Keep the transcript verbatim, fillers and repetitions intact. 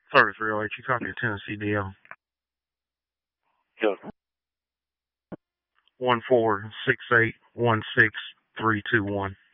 thirty-three oh eight, you copy a Tennessee D M. Yeah. one four six eight one six three two one.